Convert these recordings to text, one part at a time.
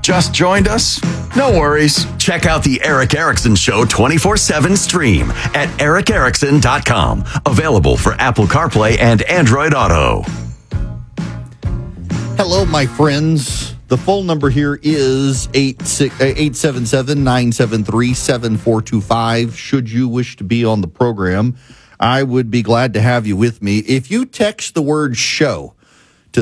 Just joined us? No worries. Check out the Eric Erickson Show 24/7 stream at ericerickson.com. Available for Apple CarPlay and Android Auto. Hello, my friends. The phone number here is 877-973-7425. Should you wish to be on the program, I would be glad to have you with me. If you text the word show to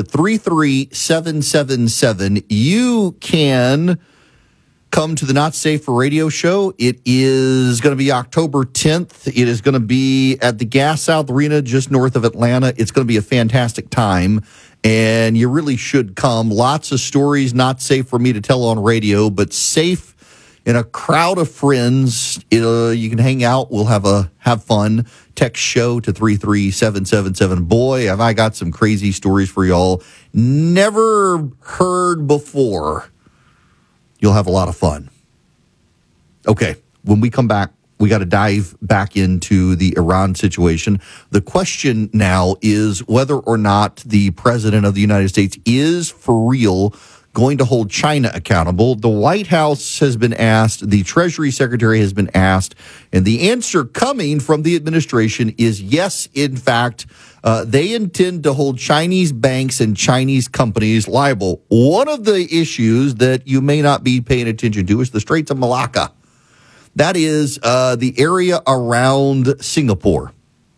33777, you can come to the Not Safe for Radio show. It is going to be October 10th. It is going to be at the Gas South Arena just north of Atlanta. It's going to be a fantastic time, and you really should come. Lots of stories, not safe for me to tell on radio, but safe in a crowd of friends. You can hang out. We'll have fun. Text show to 33777. Boy, have I got some crazy stories for y'all. Never heard before. You'll have a lot of fun. Okay, when we come back, we got to dive back into the Iran situation. The question now is whether or not the president of the United States is for real going to hold China accountable. The White House has been asked, the Treasury Secretary has been asked, and the answer coming from the administration is yes, in fact, they intend to hold Chinese banks and Chinese companies liable. One of the issues that you may not be paying attention to is the Straits of Malacca. That is the area around Singapore.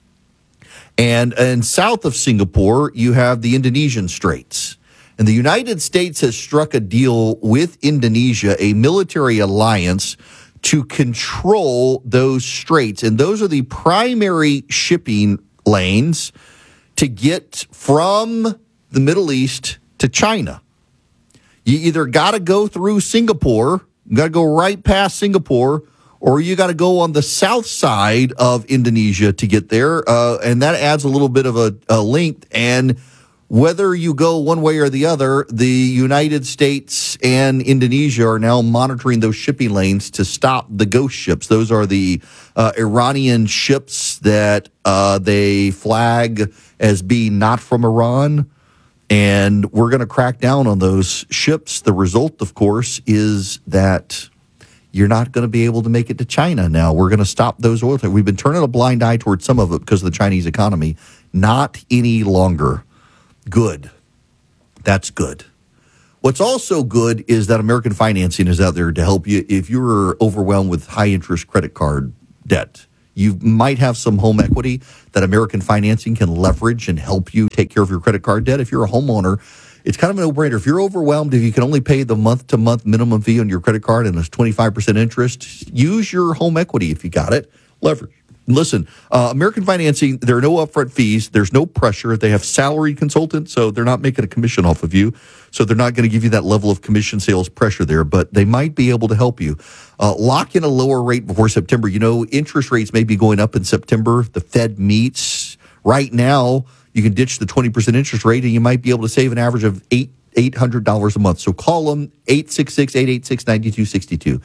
And south of Singapore, you have the Indonesian Straits. And the United States has struck a deal with Indonesia, a military alliance, to control those straits. And those are the primary shipping lanes to get from the Middle East to China. You either got to go through Singapore, you got to go right past Singapore, or you got to go on the south side of Indonesia to get there. And that adds a little bit of a length. And whether you go one way or the other, the United States and Indonesia are now monitoring those shipping lanes to stop the ghost ships. Those are the Iranian ships that they flag as being not from Iran. And we're going to crack down on those ships. The result, of course, is that you're not going to be able to make it to China now. We're going to stop those oil. We've been turning a blind eye towards some of it because of the Chinese economy. Not any longer. Good. That's good. What's also good is that American Financing is out there to help you if you're overwhelmed with high-interest credit card debt. You might have some home equity that American Financing can leverage and help you take care of your credit card debt. If you're a homeowner, it's kind of a no-brainer. If you're overwhelmed, if you can only pay the month-to-month minimum fee on your credit card and it's 25% interest, use your home equity if you got it. Leverage. Listen, American Financing, there are no upfront fees. There's no pressure. They have salaried consultants, so they're not making a commission off of you. So they're not going to give you that level of commission sales pressure there, but they might be able to help you. Lock in a lower rate before September. You know, interest rates may be going up in September. The Fed meets. Right now, you can ditch the 20% interest rate, and you might be able to save an average of $800 a month. So call them 866-886-9262,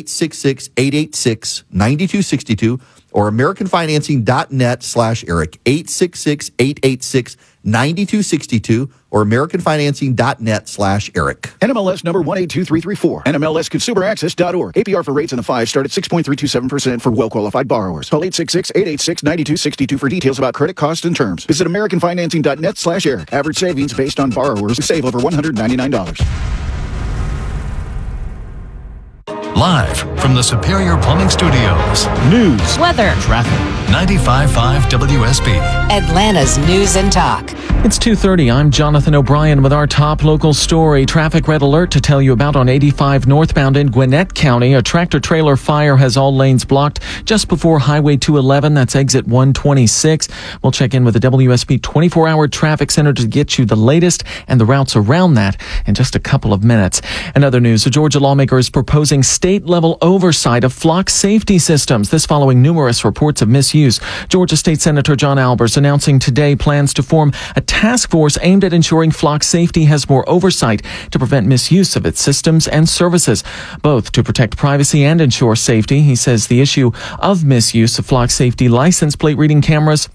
866-886-9262, or AmericanFinancing.net/Eric, 866-886-9262, or AmericanFinancing.net/Eric. NMLS number 182334, NMLSConsumerAccess.org. APR for rates in the 5 start at 6.327% for well-qualified borrowers. Call 866-886-9262 for details about credit costs and terms. Visit AmericanFinancing.net/Eric. Average savings based on borrowers who save over $199. Live from the Superior Plumbing Studios. News, weather, traffic. 95.5 WSB. Atlanta's News and Talk. It's 2:30. I'm Jonathan O'Brien with our top local story. Traffic red alert to tell you about on 85 northbound in Gwinnett County. A tractor-trailer fire has all lanes blocked just before Highway 211. That's exit 126. We'll check in with the WSB 24-hour traffic center to get you the latest and the routes around that in just a couple of minutes. In other news, a Georgia lawmaker is proposing state-level oversight of flock safety systems. This following numerous reports of misuse. Georgia State Senator John Albers announcing today plans to form a task force aimed at ensuring flock safety has more oversight to prevent misuse of its systems and services, both to protect privacy and ensure safety. He says the issue of misuse of flock safety license plate reading cameras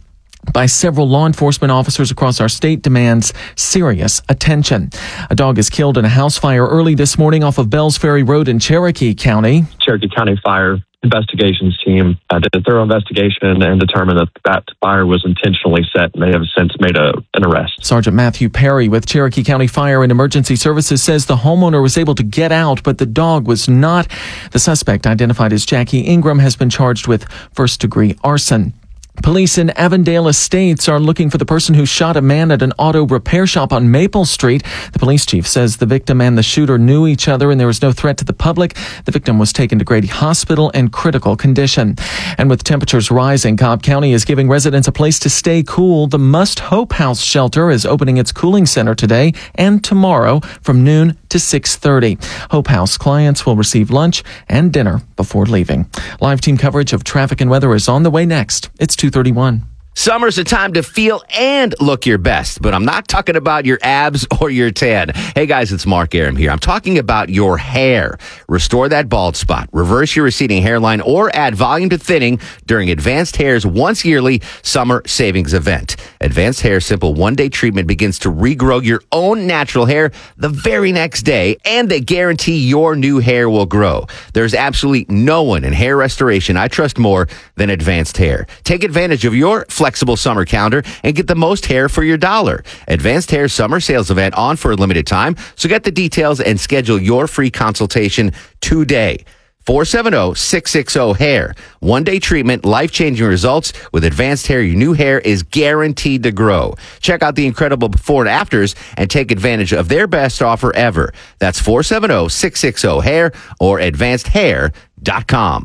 by several law enforcement officers across our state demands serious attention. A dog is killed in a house fire early this morning off of Bells Ferry Road in Cherokee County. Cherokee County Fire Investigations team did a thorough investigation and determined that fire was intentionally set, and they have since made an arrest. Sergeant Matthew Perry with Cherokee County Fire and Emergency Services says the homeowner was able to get out, but the dog was not. The suspect, identified as Jackie Ingram, has been charged with first-degree arson. Police in Avondale Estates are looking for the person who shot a man at an auto repair shop on Maple Street. The police chief says the victim and the shooter knew each other and there was no threat to the public. The victim was taken to Grady Hospital in critical condition. And with temperatures rising, Cobb County is giving residents a place to stay cool. The Must Hope House shelter is opening its cooling center today and tomorrow from noon to 6:30. Hope House clients will receive lunch and dinner before leaving. Live team coverage of traffic and weather is on the way next. It's 2:31. Summer's a time to feel and look your best, but I'm not talking about your abs or your tan. Hey guys, it's Mark Aram here. I'm talking about your hair. Restore that bald spot, reverse your receding hairline, or add volume to thinning during Advanced Hair's once yearly summer savings event. Advanced Hair Simple one-day treatment begins to regrow your own natural hair the very next day, and they guarantee your new hair will grow. There's absolutely no one in hair restoration I trust more than Advanced Hair. Take advantage of your flexible summer calendar and get the most hair for your dollar. Advanced Hair Summer Sales Event on for a limited time, so get the details and schedule your free consultation today. 470-660-HAIR. One-day treatment, life-changing results. With Advanced Hair, your new hair is guaranteed to grow. Check out the incredible before and afters and take advantage of their best offer ever. That's 470-660-HAIR or advancedhair.com.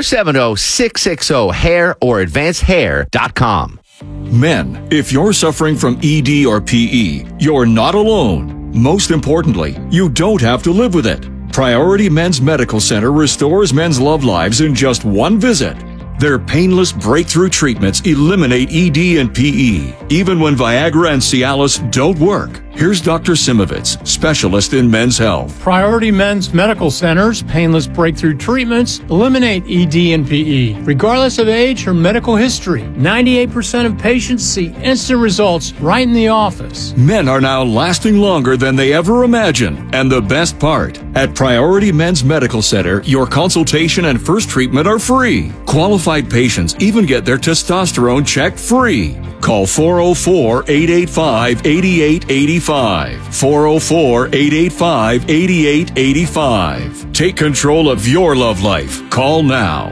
470-660-HAIR or advancedhair.com. Men, if you're suffering from ED or PE, you're not alone. Most importantly, you don't have to live with it. Priority Men's Medical Center restores men's love lives in just one visit. Their painless breakthrough treatments eliminate ED and PE, even when Viagra and Cialis don't work. Here's Dr. Simovitz, specialist in men's health. Priority Men's Medical Center's painless breakthrough treatments eliminate ED and PE, regardless of age or medical history. 98% of patients see instant results right in the office. Men are now lasting longer than they ever imagined. And the best part, at Priority Men's Medical Center, your consultation and first treatment are free. Qualified patients even get their testosterone checked free. Call 404-885-8885. 404-885-8885. Take control of your love life. Call now.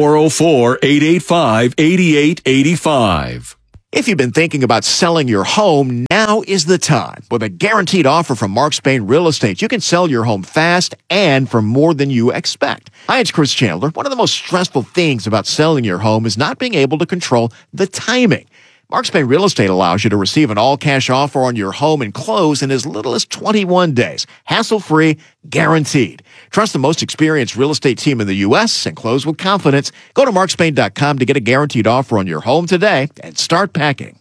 404-885-8885. If you've been thinking about selling your home, now is the time. With a guaranteed offer from Mark Spain Real Estate, you can sell your home fast and for more than you expect. Hi, it's Chris Chandler. One of the most stressful things about selling your home is not being able to control the timing. Mark Spain Real Estate allows you to receive an all-cash offer on your home and close in as little as 21 days. Hassle-free, guaranteed. Trust the most experienced real estate team in the U.S. and close with confidence. Go to markspain.com to get a guaranteed offer on your home today and start packing.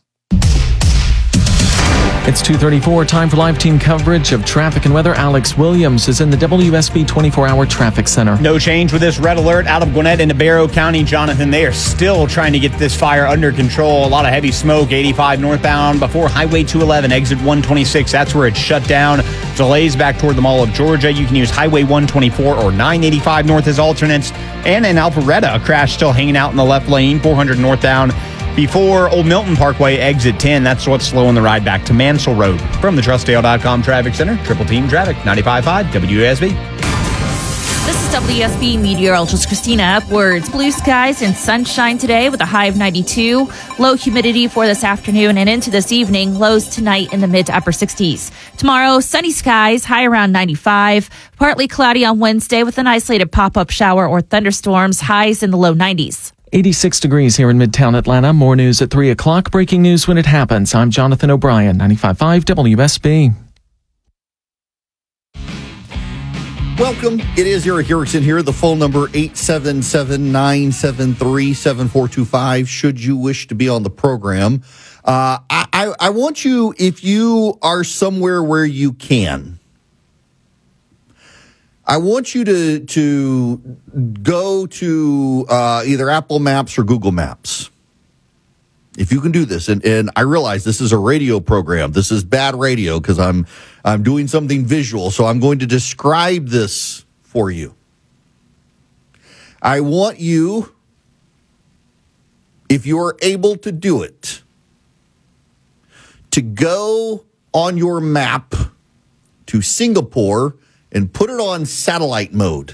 It's 2:34, time for live team coverage of traffic and weather. Alex Williams is in the WSB 24-hour traffic center. No change with this red alert out of Gwinnett into Barrow County. Jonathan, they are still trying to get this fire under control. A lot of heavy smoke, 85 northbound before Highway 211, exit 126. That's where it's shut down. Delays back toward the Mall of Georgia. You can use Highway 124 or 985 north as alternates. And in Alpharetta, a crash still hanging out in the left lane, 400 northbound. Before Old Milton Parkway, exit 10, that's what's slowing the ride back to Mansell Road. From the TrustDale.com Traffic Center, Triple Team Traffic, 95.5 WSB. This is WSB meteorologist Christina Upwards. Blue skies and sunshine today with a high of 92. Low humidity for this afternoon and into this evening. Lows tonight in the mid to upper 60s. Tomorrow, sunny skies, high around 95. Partly cloudy on Wednesday with an isolated pop-up shower or thunderstorms. Highs in the low 90s. 86 degrees here in Midtown Atlanta. More news at 3 o'clock. Breaking news when it happens. I'm Jonathan O'Brien, 95.5 WSB. Welcome. It is Eric Erickson here. The phone number 877-973-7425 should you wish to be on the program. I want you, if you are somewhere where you can, I want you to go to either Apple Maps or Google Maps. If you can do this, and I realize this is a radio program. This is bad radio because I'm doing something visual, so I'm going to describe this for you. I want you, if you're able to do it, to go on your map to Singapore and put it on satellite mode.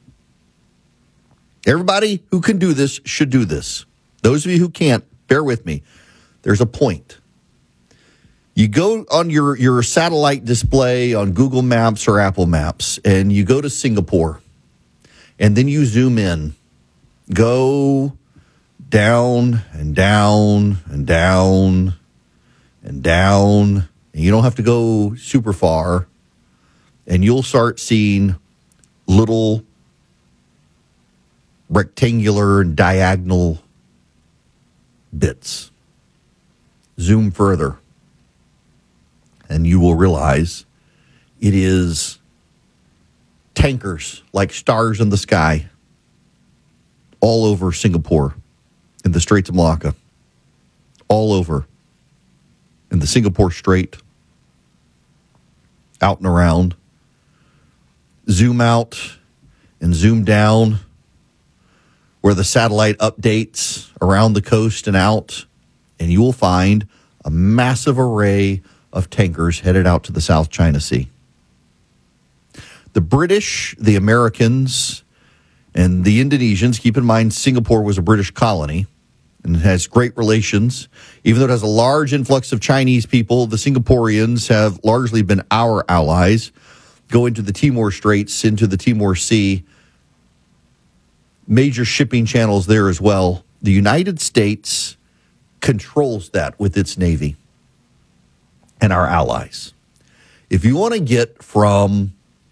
Everybody who can do this should do this. Those of you who can't, bear with me. There's a point. You go on your satellite display on Google Maps or Apple Maps, and you go to Singapore, and then you zoom in. Go down and down and down and down. And you don't have to go super far, and you'll start seeing little rectangular and diagonal bits. Zoom further, and you will realize it is tankers like stars in the sky all over Singapore in the Straits of Malacca, all over in the Singapore Strait, out and around. Zoom out and zoom down where the satellite updates around the coast and out, and you will find a massive array of tankers headed out to the South China Sea. The British, the Americans, and the Indonesians, keep in mind Singapore was a British colony and has great relations. Even though it has a large influx of Chinese people, the Singaporeans have largely been our allies. Go into the Timor Straits, into the Timor Sea, major shipping channels there as well. The United States controls that with its Navy and our allies. If you want to get from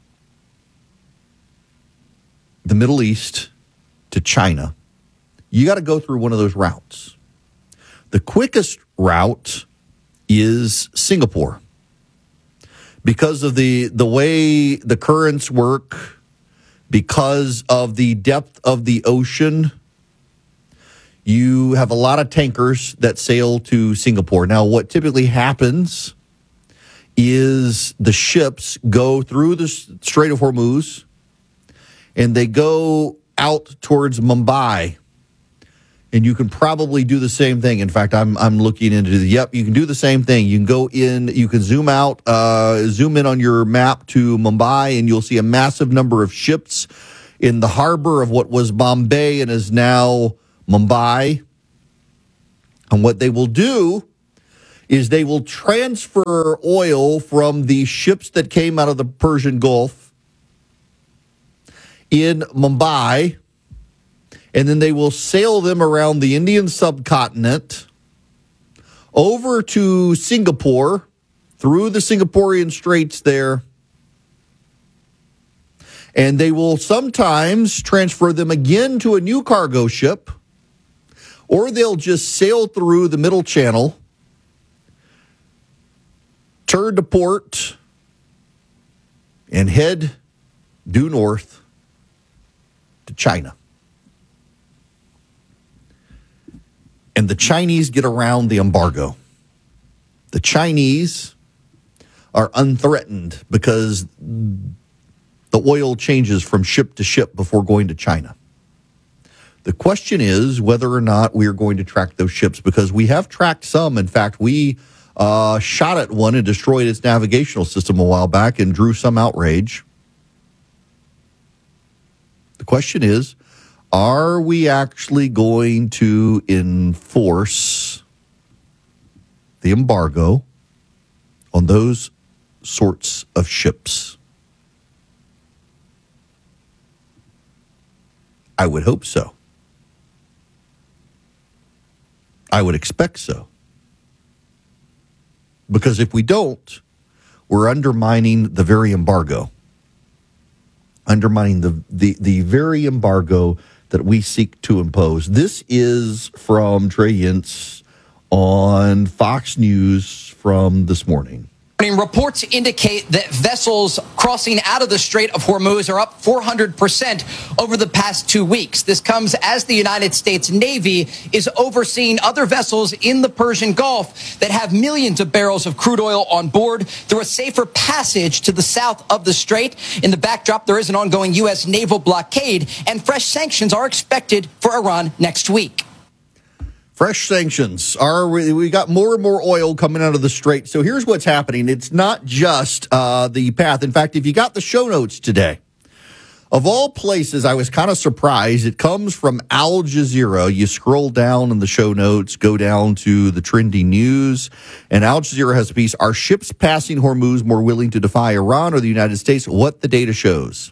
the Middle East to China, you got to go through one of those routes. The quickest route is Singapore because of the way the currents work, because of the depth of the ocean. You have a lot of tankers that sail to Singapore. Now, what typically happens is the ships go through the Strait of Hormuz and they go out towards Mumbai. And you can probably do the same thing. In fact, I'm looking into you can do the same thing. You can go in, you can zoom in on your map to Mumbai, and you'll see a massive number of ships in the harbor of what was Bombay and is now Mumbai. And what they will do is they will transfer oil from the ships that came out of the Persian Gulf in Mumbai, and then they will sail them around the Indian subcontinent over to Singapore, through the Singaporean Straits there, and they will sometimes transfer them again to a new cargo ship, or they'll just sail through the Middle Channel, turn to port, and head due north to China. And the Chinese get around the embargo. The Chinese are unthreatened because the oil changes from ship to ship before going to China. The question is whether or not we are going to track those ships, because we have tracked some. In fact, we shot at one and destroyed its navigational system a while back and drew some outrage. The question is, are we actually going to enforce the embargo on those sorts of ships? I would hope so. I would expect so. Because if we don't, we're undermining the very embargo. Undermining the very embargo that we seek to impose. This is from Trey Yentz on Fox News from this morning. Reports indicate that vessels crossing out of the Strait of Hormuz are up 400% over the past 2 weeks. This comes as the United States Navy is overseeing other vessels in the Persian Gulf that have millions of barrels of crude oil on board through a safer passage to the south of the strait. In the backdrop, there is an ongoing U.S. naval blockade, and fresh sanctions are expected for Iran next week. Fresh sanctions. We got more and more oil coming out of the strait. So here's what's happening. It's not just the path. In fact, if you got the show notes today, of all places, I was kind of surprised. It comes from Al Jazeera. You scroll down in the show notes, go down to the trending news, and Al Jazeera has a piece, Are ships passing Hormuz more willing to defy Iran or the United States? What the data shows.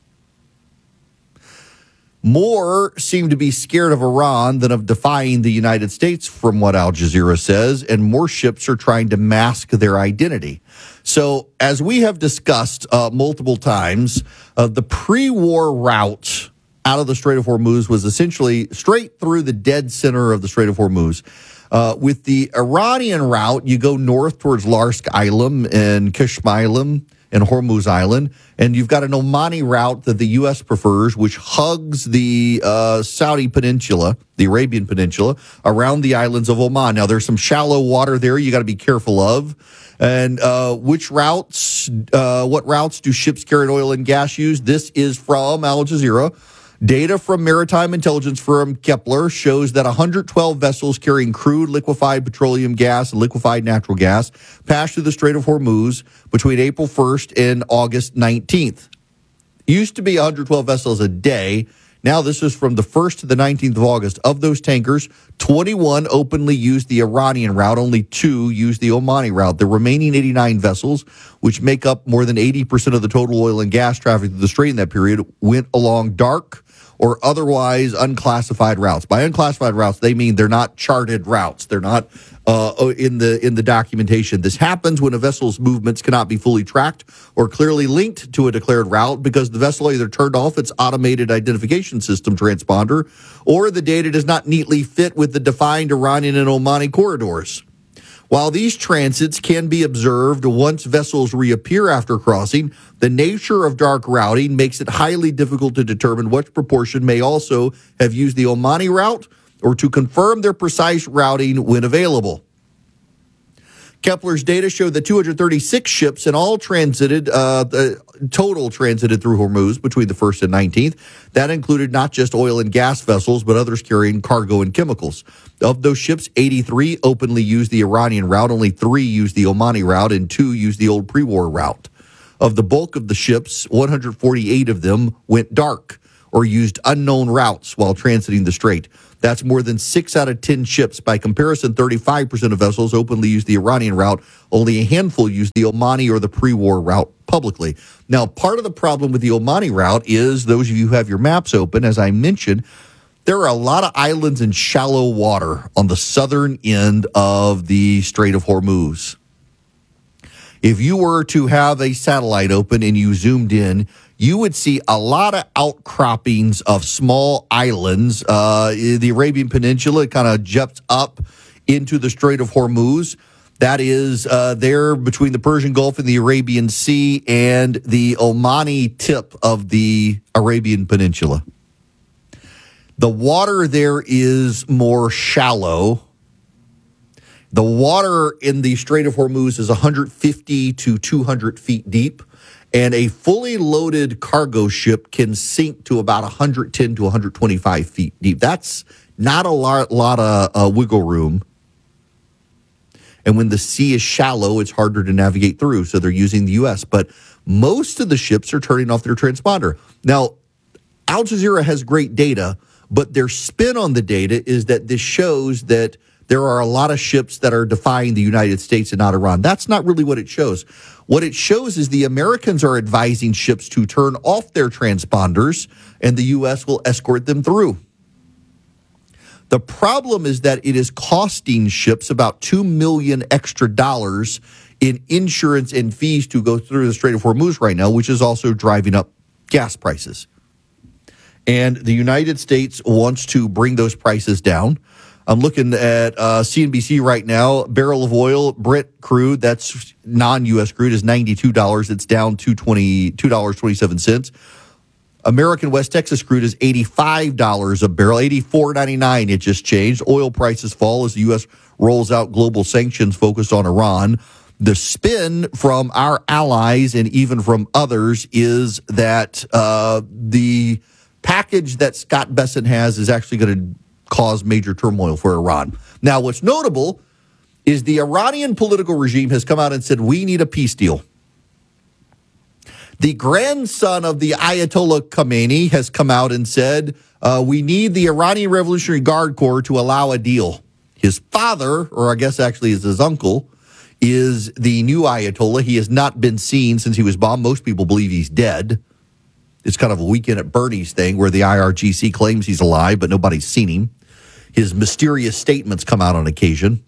More seem to be scared of Iran than of defying the United States, from what Al Jazeera says, and more ships are trying to mask their identity. So, as we have discussed multiple times, the pre-war route out of the Strait of Hormuz was essentially straight through the dead center of the Strait of Hormuz. With the Iranian route, you go north towards Larsk Island and Qashm Island and Hormuz Island, and you've got an Omani route that the U.S. prefers, which hugs the Saudi Peninsula, the Arabian Peninsula, around the islands of Oman. Now, there's some shallow water there you got to be careful of. And what routes do ships carrying oil and gas use? This is from Al Jazeera. Data from maritime intelligence firm Kepler shows that 112 vessels carrying crude, liquefied petroleum gas, and liquefied natural gas passed through the Strait of Hormuz between April 1st and August 19th. Used to be 112 vessels a day. Now this is from the 1st to the 19th of August. Of those tankers, 21 openly used the Iranian route. Only 2 used the Omani route. The remaining 89 vessels, which make up more than 80% of the total oil and gas traffic through the strait in that period, went along dark or otherwise unclassified routes. By unclassified routes, they mean they're not charted routes. They're not in the documentation. This happens when a vessel's movements cannot be fully tracked or clearly linked to a declared route because the vessel either turned off its automated identification system transponder or the data does not neatly fit with the defined Iranian and Omani corridors. While these transits can be observed once vessels reappear after crossing, the nature of dark routing makes it highly difficult to determine what proportion may also have used the Omani route or to confirm their precise routing when available. Kepler's data showed that 236 ships in all transited through Hormuz between the 1st and 19th. That included not just oil and gas vessels, but others carrying cargo and chemicals. Of those ships, 83 openly used the Iranian route, only 3 used the Omani route, and 2 used the old pre-war route. Of the bulk of the ships, 148 of them went dark or used unknown routes while transiting the strait. That's more than 6 out of 10 ships. By comparison, 35% of vessels openly used the Iranian route. Only a handful used the Omani or the pre-war route publicly. Now, part of the problem with the Omani route is, those of you who have your maps open, as I mentioned, there are a lot of islands in shallow water on the southern end of the Strait of Hormuz. If you were to have a satellite open and you zoomed in, you would see a lot of outcroppings of small islands. The Arabian Peninsula kind of juts up into the Strait of Hormuz. That is there between the Persian Gulf and the Arabian Sea and the Omani tip of the Arabian Peninsula. The water there is more shallow. The water in the Strait of Hormuz is 150 to 200 feet deep, and a fully loaded cargo ship can sink to about 110 to 125 feet deep. That's not a lot of wiggle room. And when the sea is shallow, it's harder to navigate through, so they're using the U.S. But most of the ships are turning off their transponder. Now, Al Jazeera has great data, but their spin on the data is that this shows that there are a lot of ships that are defying the United States and not Iran. That's not really what it shows. What it shows is the Americans are advising ships to turn off their transponders, and the U.S. will escort them through. The problem is that it is costing ships about $2 million extra in insurance and fees to go through the Strait of Hormuz right now, which is also driving up gas prices. And the United States wants to bring those prices down. I'm looking at CNBC right now. Barrel of oil, Brent crude, that's non-U.S. crude, is $92. It's down $2.27. American West Texas crude is $85 a barrel, $84.99. It just changed. Oil prices fall as the U.S. rolls out global sanctions focused on Iran. The spin from our allies and even from others is that the package that Scott Bessent has is actually going to cause major turmoil for Iran. Now, what's notable is the Iranian political regime has come out and said, we need a peace deal. The grandson of the Ayatollah Khamenei has come out and said, we need the Iranian Revolutionary Guard Corps to allow a deal. His father, or I guess actually is his uncle, is the new Ayatollah. He has not been seen since he was bombed. Most people believe he's dead. It's kind of a Weekend at Bernie's thing where the IRGC claims he's alive, but nobody's seen him. His mysterious statements come out on occasion.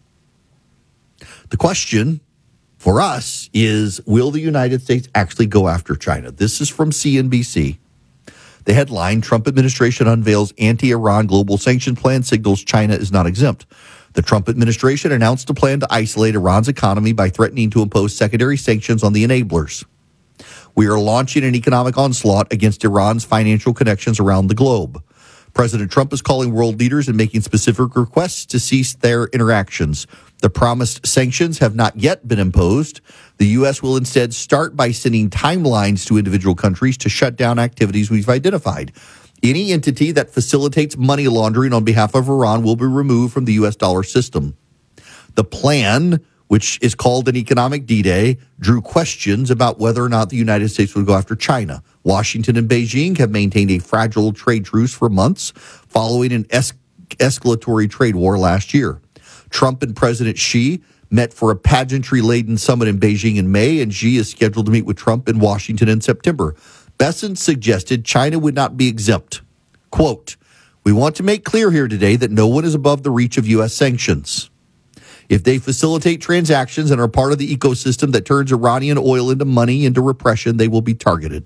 The question for us is, will the United States actually go after China? This is from CNBC. The headline, Trump administration unveils anti-Iran global sanction plan, signals China is not exempt. The Trump administration announced a plan to isolate Iran's economy by threatening to impose secondary sanctions on the enablers. We are launching an economic onslaught against Iran's financial connections around the globe. President Trump is calling world leaders and making specific requests to cease their interactions. The promised sanctions have not yet been imposed. The U.S. will instead start by sending timelines to individual countries to shut down activities we've identified. Any entity that facilitates money laundering on behalf of Iran will be removed from the U.S. dollar system. The plan, which is called an economic D-Day, drew questions about whether or not the United States would go after China. Washington and Beijing have maintained a fragile trade truce for months following an escalatory trade war last year. Trump and President Xi met for a pageantry-laden summit in Beijing in May, and Xi is scheduled to meet with Trump in Washington in September. Bessent suggested China would not be exempt. Quote, we want to make clear here today that no one is above the reach of U.S. sanctions. If they facilitate transactions and are part of the ecosystem that turns Iranian oil into money, into repression, they will be targeted.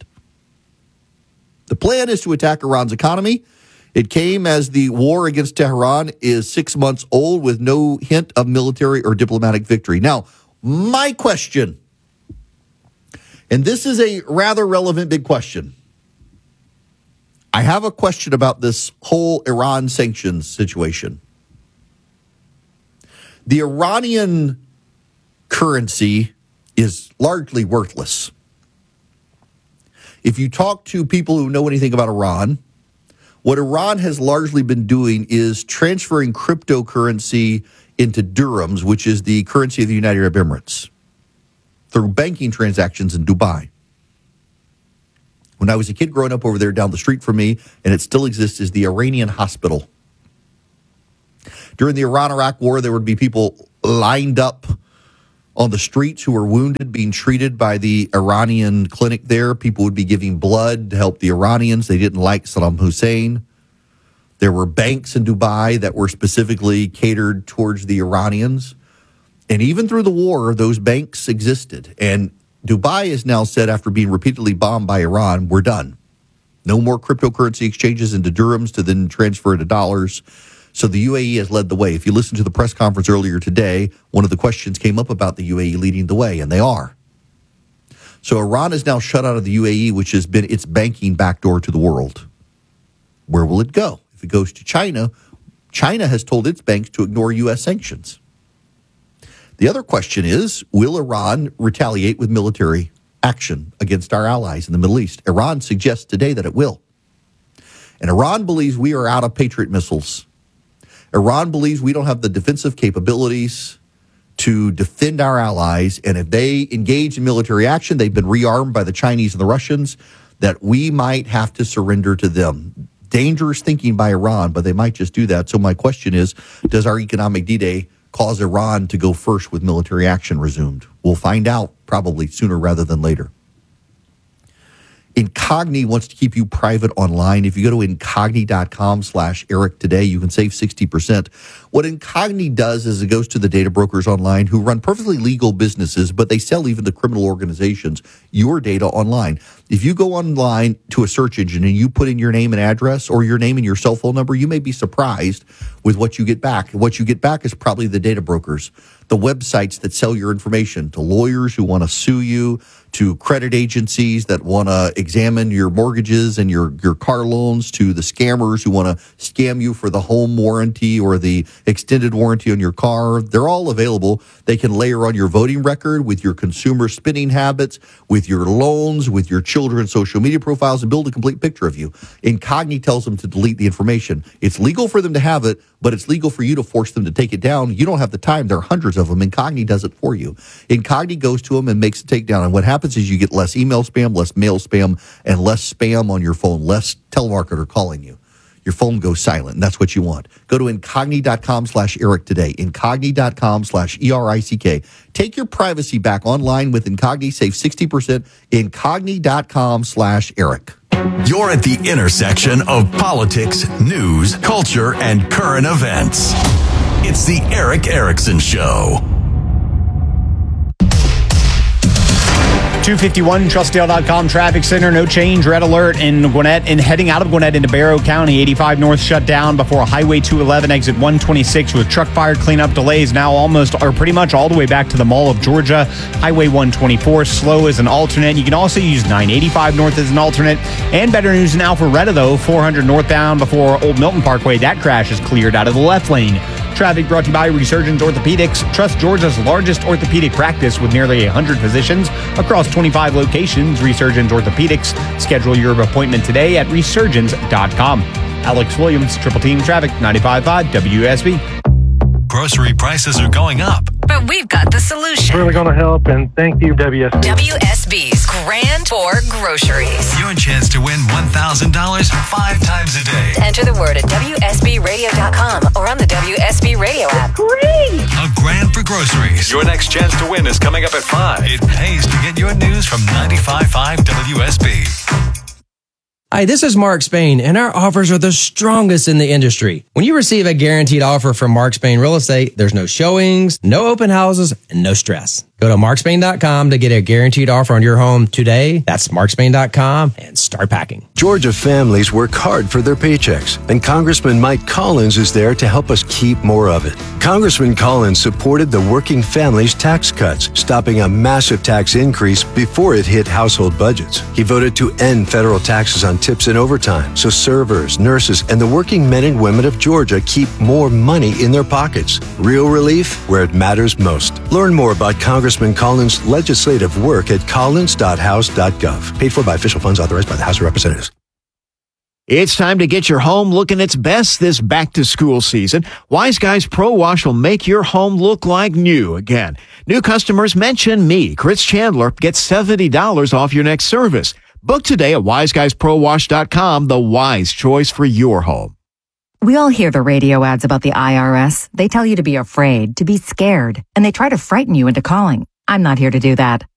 The plan is to attack Iran's economy. It came as the war against Tehran is 6 months old with no hint of military or diplomatic victory. Now, my question, and this is a rather relevant big question. I have a question about this whole Iran sanctions situation. The Iranian currency is largely worthless. If you talk to people who know anything about Iran, what Iran has largely been doing is transferring cryptocurrency into dirhams, which is the currency of the United Arab Emirates, through banking transactions in Dubai. When I was a kid growing up over there down the street from me, and it still exists, is the Iranian hospital. During the Iran-Iraq war, there would be people lined up on the streets who were wounded, being treated by the Iranian clinic there. People would be giving blood to help the Iranians. They didn't like Saddam Hussein. There were banks in Dubai that were specifically catered towards the Iranians. And even through the war, those banks existed. And Dubai is now said, after being repeatedly bombed by Iran, we're done. No more cryptocurrency exchanges into dirhams to then transfer to dollars. So the UAE has led the way. If you listen to the press conference earlier today, one of the questions came up about the UAE leading the way, and they are. So Iran is now shut out of the UAE, which has been its banking backdoor to the world. Where will it go? If it goes to China, China has told its banks to ignore U.S. sanctions. The other question is, will Iran retaliate with military action against our allies in the Middle East? Iran suggests today that it will. And Iran believes we are out of Patriot missiles. Iran believes we don't have the defensive capabilities to defend our allies, and if they engage in military action, they've been rearmed by the Chinese and the Russians, that we might have to surrender to them. Dangerous thinking by Iran, but they might just do that. So my question is, does our economic D-Day cause Iran to go first with military action resumed? We'll find out probably sooner rather than later. Incogni wants to keep you private online. If you go to incogni.com/Eric today, you can save 60%. What Incogni does is it goes to the data brokers online who run perfectly legal businesses, but they sell even to criminal organizations your data online. If you go online to a search engine and you put in your name and address or your name and your cell phone number, you may be surprised with what you get back. And what you get back is probably the data brokers, the websites that sell your information to lawyers who want to sue you, to credit agencies that want to examine your mortgages and your car loans, to the scammers who want to scam you for the home warranty or the extended warranty on your car. They're all available. They can layer on your voting record with your consumer spending habits, with your loans, with your children's social media profiles, and build a complete picture of you. Incogni tells them to delete the information. It's legal for them to have it, but it's legal for you to force them to take it down. You don't have the time. There are hundreds of them. Incogni does it for you. Incogni goes to them and makes a takedown. And what happens is you get less email spam, less mail spam, and less spam on your phone, less telemarketer calling you. Your phone goes silent, and that's what you want. Go to Incogni.com/Eric today. Incogni.com/ERICK. Take your privacy back online with Incogni. Save 60%. Incogni.com/Eric. You're at the intersection of politics, news, culture, and current events. It's the Eric Erickson Show. 251 Trustdale.com traffic center. No change. Red alert in Gwinnett and heading out of Gwinnett into Barrow County. 85 north shut down before Highway 211 exit 126 with truck fire cleanup delays now almost or pretty much all the way back to the Mall of Georgia. Highway 124 slow as an alternate. You can also use 985 north as an alternate. And better news now for Retta though. 400 northbound before Old Milton Parkway. That crash is cleared out of the left lane. Traffic brought to you by Resurgence Orthopedics. Trust Georgia's largest orthopedic practice with nearly 100 physicians across 25 locations. Resurgence Orthopedics. Schedule your appointment today at resurgence.com. Alex Williams, Triple Team Traffic, 95.5 WSB. Grocery prices are going up. But we've got the solution. Really going to help, and thank you, WSB. WSB's Grand Tour Groceries. Your chance to win $1,000 5 times a day. Enter the word at WSBradio.com or on the WSB Radio app. Great! A grand for groceries. Your next chance to win is coming up at 5. It pays to get your news from 95.5 WSB. Hi, this is Mark Spain, and our offers are the strongest in the industry. When you receive a guaranteed offer from Mark Spain Real Estate, there's no showings, no open houses, and no stress. Go to markspain.com to get a guaranteed offer on your home today. That's markspain.com and start packing. Georgia families work hard for their paychecks, and Congressman Mike Collins is there to help us keep more of it. Congressman Collins supported the working families tax cuts, stopping a massive tax increase before it hit household budgets. He voted to end federal taxes on tips and overtime, so servers, nurses, and the working men and women of Georgia keep more money in their pockets. Real relief where it matters most. Learn more about Congressman Collins' legislative work at collins.house.gov. Paid for by official funds authorized by the House of Representatives. It's time to get your home looking its best this back-to-school season. Wise Guys Pro Wash will make your home look like new again. New customers mention me, Chris Chandler, get $70 off your next service. Book today at wiseguysprowash.com, the wise choice for your home. We all hear the radio ads about the IRS. They tell you to be afraid, to be scared, and they try to frighten you into calling. I'm not here to do that.